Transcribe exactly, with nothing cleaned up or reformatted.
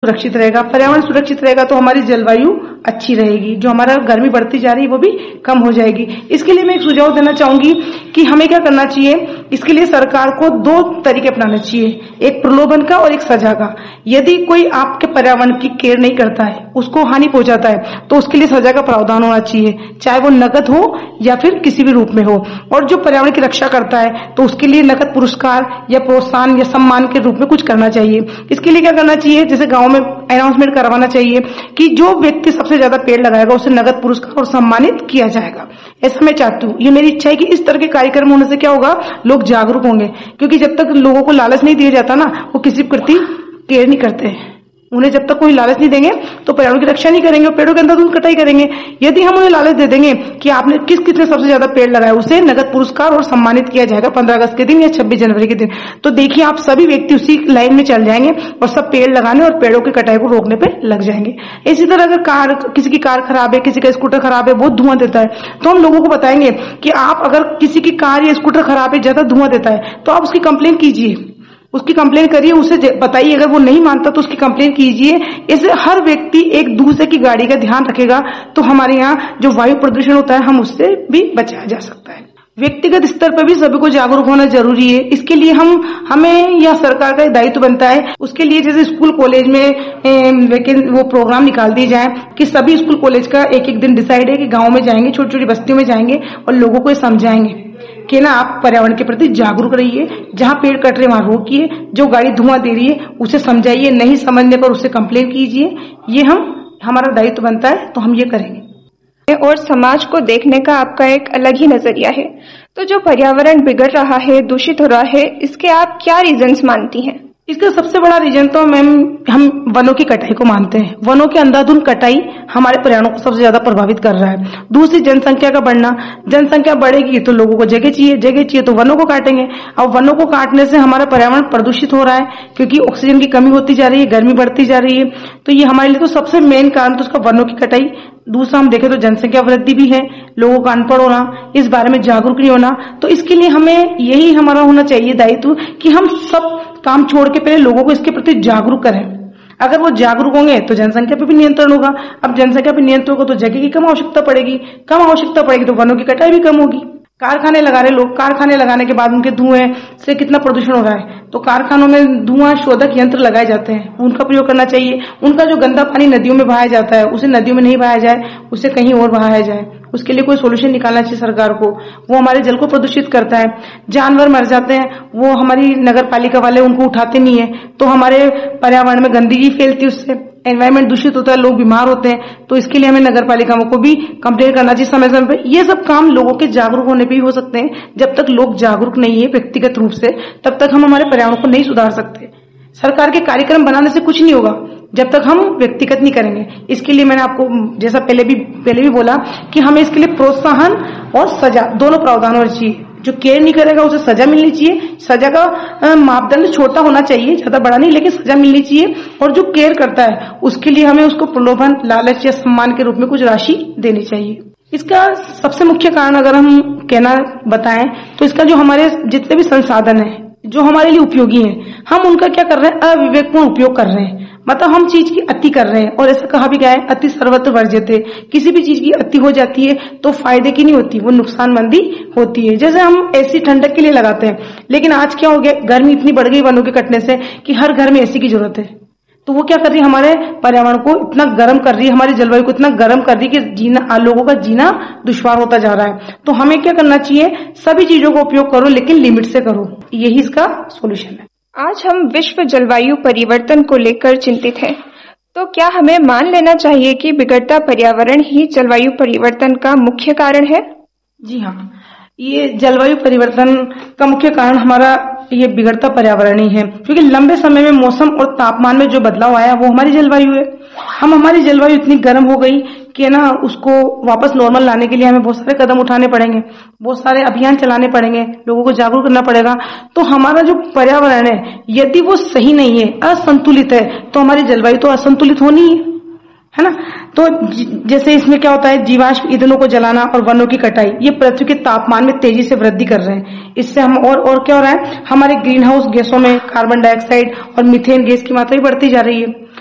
सुरक्षित रहेगा। पर्यावरण सुरक्षित रहेगा तो हमारी जलवायु अच्छी रहेगी, जो हमारा गर्मी बढ़ती जा रही है वो भी कम हो जाएगी। इसके लिए मैं एक सुझाव देना चाहूंगी कि हमें क्या करना चाहिए। इसके लिए सरकार को दो तरीके अपनाना चाहिए, एक प्रलोभन का और एक सजा का। यदि कोई आपके पर्यावरण की केयर नहीं करता है, उसको हानि पहुंचाता है, तो उसके लिए सजा का प्रावधान होना चाहिए, चाहे वो नकद हो या फिर किसी भी रूप में हो। और जो पर्यावरण की रक्षा करता है तो उसके लिए नकद पुरस्कार या प्रोत्साहन या सम्मान के रूप में कुछ करना चाहिए। इसके लिए क्या करना चाहिए, जैसे गांव में अनाउंसमेंट करवाना चाहिए कि जो व्यक्ति सबसे ज्यादा पेड़ लगाएगा उसे नगद पुरस्कार और सम्मानित किया जाएगा। ऐसा मैं चाहती हूँ, ये मेरी इच्छा है कि इस तरह के कार्यक्रम होने से क्या होगा, लोग जागरूक होंगे। क्योंकि जब तक लोगों को लालच नहीं दिया जाता ना, वो किसी प्रति केयर नहीं करते हैं। उन्हें जब तक कोई लालच नहीं देंगे तो पर्यावरण की रक्षा नहीं करेंगे, पेड़ों के अंदर कटाई करेंगे। यदि हम उन्हें लालच दे देंगे कि आपने किस किसने सबसे ज्यादा पेड़ लगाया, उसे नगद पुरस्कार और सम्मानित किया जाएगा पंद्रह अगस्त के दिन या छब्बीस जनवरी के दिन, तो देखिए आप सभी व्यक्ति उसी लाइन में चल जाएंगे और सब पेड़ लगाने और पेड़ों की कटाई को रोकने पे लग जाएंगे। इसी तरह अगर कार किसी की कार खराब है, किसी का स्कूटर खराब है, बहुत धुआं देता है, तो हम लोगों को बताएंगे कि आप अगर किसी की कार या स्कूटर खराब है, ज्यादा धुआं देता है, तो आप उसकी कंप्लेन कीजिए, उसकी कंप्लेन करिए, उसे बताइए। अगर वो नहीं मानता तो उसकी कंप्लेन कीजिए। इससे हर व्यक्ति एक दूसरे की गाड़ी का ध्यान रखेगा तो हमारे यहाँ जो वायु प्रदूषण होता है हम उससे भी बचाया जा सकता है। व्यक्तिगत स्तर पर भी सभी को जागरूक होना जरूरी है। इसके लिए हम हमें या सरकार का दायित्व बनता है। उसके लिए जैसे स्कूल कॉलेज में वो प्रोग्राम निकाल दिए जाए कि सभी स्कूल कॉलेज का एक एक दिन डिसाइड है कि गाँव में जाएंगे, छोटी छोटी बस्तियों में जाएंगे और लोगों को समझाएंगे कि ना आप पर्यावरण के प्रति जागरूक रहिए, जहां पेड़ कट रहे वहां रोकिए, जो गाड़ी धुआं दे रही है उसे समझाइए, नहीं समझने पर उससे कंप्लेन कीजिए। ये हम हमारा दायित्व बनता है तो हम ये करेंगे। और समाज को देखने का आपका एक अलग ही नजरिया है। तो जो पर्यावरण बिगड़ रहा है, दूषित हो रहा है, इसके आप क्या रीजंस मानती हैं? इसका सबसे बड़ा रीजन तो मैम हम वनों की कटाई को मानते हैं। वनों की अंधाधुंध कटाई हमारे पर्यावरण को सबसे ज्यादा प्रभावित कर रहा है। दूसरी जनसंख्या का बढ़ना, जनसंख्या बढ़ेगी तो लोगों को जगह चाहिए, जगह चाहिए तो वनों को काटेंगे। अब वनों को काटने से हमारा पर्यावरण प्रदूषित हो रहा है, क्योंकि ऑक्सीजन की कमी होती जा रही है, गर्मी बढ़ती जा रही है। तो ये हमारे लिए तो सबसे मेन कारण तो उसका वनों की कटाई। दूसरा हम देखें तो जनसंख्या वृद्धि भी है, लोगों का अनपढ़ होना, इस बारे में जागरूक नहीं होना। तो इसके लिए हमें यही हमारा होना चाहिए दायित्व कि हम सब काम छोड़ के पहले लोगों को इसके प्रति जागरूक करें। अगर वो जागरूक होंगे तो जनसंख्या पे भी नियंत्रण होगा। अब जनसंख्या पे नियंत्रण होगा तो जगह की कम आवश्यकता पड़ेगी, कम आवश्यकता पड़ेगी तो वनों की कटाई भी कम होगी। कारखाने लगा रहे लोग, कारखाने लगाने के बाद उनके धुएं से कितना प्रदूषण हो रहा है, तो कारखानों में धुआं शोधक यंत्र लगाए जाते हैं, उनका प्रयोग करना चाहिए। उनका जो गंदा पानी नदियों में बहाया जाता है उसे नदियों में नहीं बहाया जाए, उसे कहीं और बहाया जाए। उसके लिए कोई सोल्यूशन निकालना चाहिए सरकार को। वो हमारे जल को प्रदूषित करता है, जानवर मर जाते हैं, वो हमारी नगर पालिका वाले उनको उठाते नहीं है, तो हमारे पर्यावरण में गंदगी फैलती है, उससे एनवायरमेंट दूषित होता है, लोग बीमार होते हैं। तो इसके लिए हमें नगर पालिकाओं को भी कंप्लेन करना चाहिए समय समय पर। ये सब काम लोगों के जागरूक होने पे ही हो सकते हैं। जब तक लोग जागरूक नहीं है व्यक्तिगत रूप से, तब तक हम हमारे पर्यावरण को नहीं सुधार सकते। सरकार के कार्यक्रम बनाने से कुछ नहीं होगा जब तक हम व्यक्तिगत नहीं करेंगे। इसके लिए मैंने आपको जैसा पहले भी पहले भी बोला कि हमें इसके लिए प्रोत्साहन और सजा दोनों प्रावधान होने चाहिए। जो केयर नहीं करेगा उसे सजा मिलनी चाहिए। सजा का मापदंड छोटा होना चाहिए, ज्यादा बड़ा नहीं, लेकिन सजा मिलनी चाहिए। और जो केयर करता है उसके लिए हमें उसको प्रलोभन, लालच या सम्मान के रूप में कुछ राशि देनी चाहिए। इसका सबसे मुख्य कारण अगर हम कहना बताएं तो इसका जो हमारे जितने भी संसाधन है जो हमारे लिए उपयोगी हैं, हम उनका क्या कर रहे हैं, अविवेकपूर्ण उपयोग कर रहे हैं। मतलब हम चीज की अति कर रहे हैं। और ऐसा कहा भी गया है, अति सर्वत्र वर्ज्यते। किसी भी चीज की अति हो जाती है तो फायदे की नहीं होती, वो नुकसानमंदी होती है। जैसे हम एसी ठंडक के लिए लगाते हैं, लेकिन आज क्या हो गया, गर्मी इतनी बढ़ गई वनों के कटने से कि हर घर में एसी की जरूरत है। तो वो क्या कर रही है, हमारे पर्यावरण को इतना गर्म कर रही है, हमारी जलवायु को इतना गर्म कर रही है कि जीना लोगों का जीना दुश्वार होता जा रहा है। तो हमें क्या करना चाहिए, सभी चीजों का उपयोग करो लेकिन लिमिट से करो, यही इसका सोल्यूशन है। आज हम विश्व जलवायु परिवर्तन को लेकर चिंतित हैं, तो क्या हमें मान लेना चाहिए कि बिगड़ता पर्यावरण ही जलवायु परिवर्तन का मुख्य कारण है? जी हाँ, ये जलवायु परिवर्तन का मुख्य कारण हमारा ये बिगड़ता पर्यावरण ही है। क्योंकि लंबे समय में मौसम और तापमान में जो बदलाव आया वो हमारी जलवायु है। हम हमारी जलवायु इतनी गर्म हो गई कि ना उसको वापस नॉर्मल लाने के लिए हमें बहुत सारे कदम उठाने पड़ेंगे, बहुत सारे अभियान चलाने पड़ेंगे, लोगों को जागरूक करना पड़ेगा। तो हमारा जो पर्यावरण है यदि वो सही नहीं है, असंतुलित है, तो हमारी जलवायु तो असंतुलित होनी है, है ना। तो जैसे इसमें क्या होता है, जीवाश्म ईंधनों को जलाना और वनों की कटाई, ये पृथ्वी के तापमान में तेजी से वृद्धि कर रहे हैं। इससे हम और और क्या हो रहा है, हमारे ग्रीन हाउस गैसों में कार्बन डाइऑक्साइड और मीथेन गैस की मात्रा भी बढ़ती जा रही है।